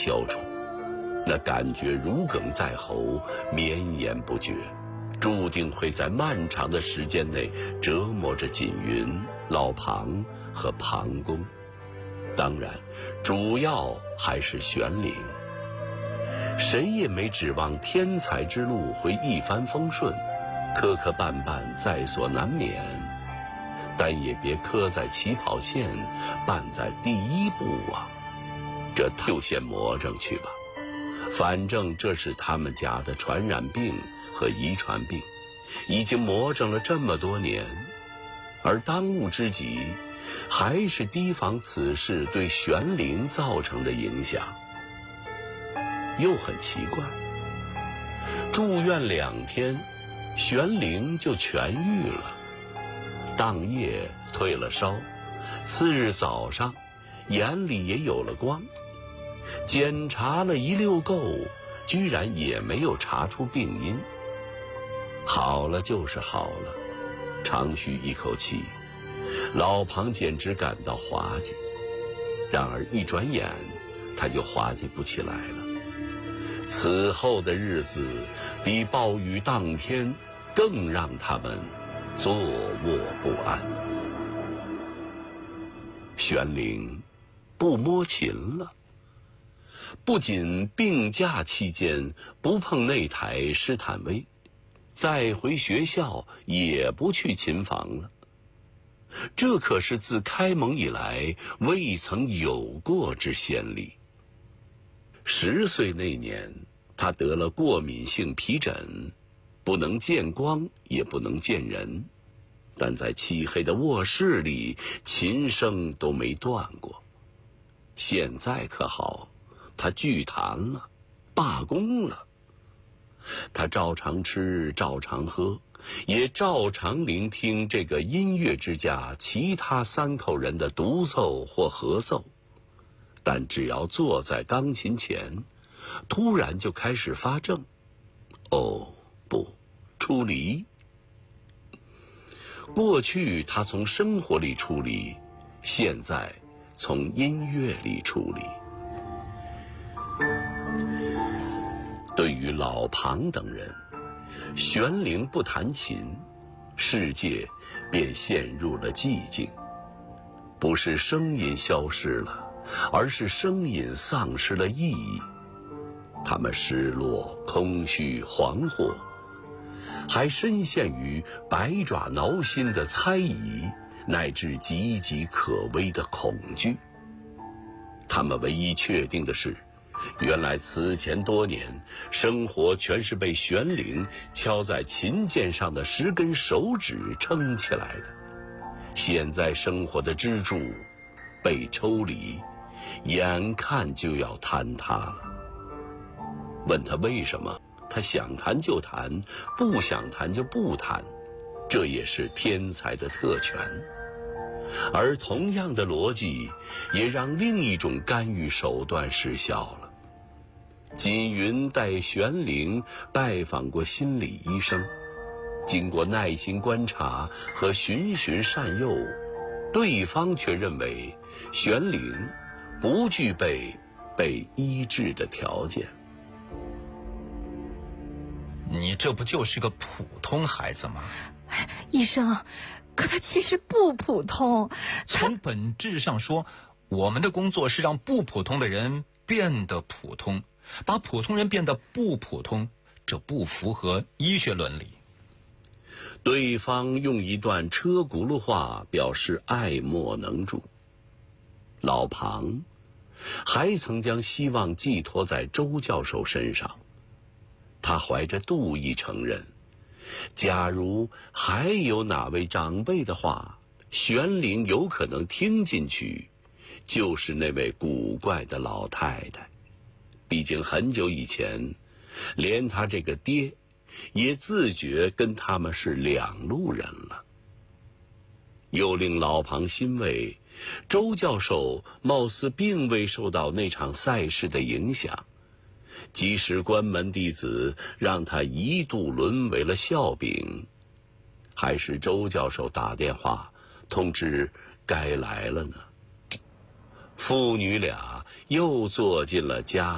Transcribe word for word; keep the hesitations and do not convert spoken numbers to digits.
消除，那感觉如鲠在喉，绵延不绝，注定会在漫长的时间内折磨着锦云、老庞和庞公。当然，主要还是玄灵。谁也没指望天才之路会一帆风顺，磕磕绊绊在所难免，但也别磕在起跑线，绊在第一步啊！这就先魔怔去吧，反正这是他们家的传染病和遗传病，已经魔怔了这么多年，而当务之急还是提防此事对玄灵造成的影响。又很奇怪，住院两天，玄灵就痊愈了，当夜退了烧，次日早上眼里也有了光，检查了一溜够，居然也没有查出病因。好了就是好了，长吁一口气，老庞简直感到滑稽。然而一转眼，他就滑稽不起来了。此后的日子比暴雨当天更让他们坐卧不安。玄灵不摸琴了，不仅病假期间不碰那台施坦威，再回学校也不去琴房了。这可是自开蒙以来未曾有过之先例。十岁那年，他得了过敏性皮疹，不能见光，也不能见人，但在漆黑的卧室里，琴声都没断过。现在可好，他拒弹了，罢工了。他照常吃，照常喝，也照常聆听这个音乐之家其他三口人的独奏或合奏，但只要坐在钢琴前，突然就开始发怔。哦，不，出离。过去他从生活里出离，现在从音乐里出离。对于老庞等人，玄灵不弹琴，世界便陷入了寂静。不是声音消失了，而是声音丧失了意义。他们失落、空虚、惶惑，还深陷于百爪挠心的猜疑，乃至岌岌可危的恐惧。他们唯一确定的是，原来此前多年，生活全是被玄灵敲在琴键上的十根手指撑起来的。现在生活的支柱被抽离，眼看就要坍塌了。问他为什么，他想弹就弹，不想弹就不弹，这也是天才的特权。而同样的逻辑也让另一种干预手段失效了。锦云带玄灵拜访过心理医生，经过耐心观察和循循善诱，对方却认为玄灵不具备被医治的条件。 你这不就是个普通孩子吗？ 医生，可他其实不普通。 从本质上说，我们的工作是让不普通的人变得普通，把普通人变得不普通，这不符合医学伦理。 对方用一段车轱辘话表示爱莫能助。老庞还曾将希望寄托在周教授身上，他怀着妒意承认，假如还有哪位长辈的话，玄灵有可能听进去，就是那位古怪的老太太。毕竟很久以前，连他这个爹也自觉跟他们是两路人了。又令老庞欣慰，周教授貌似并未受到那场赛事的影响，即使关门弟子让他一度沦为了笑柄，还是周教授打电话通知该来了呢。父女俩又坐进了家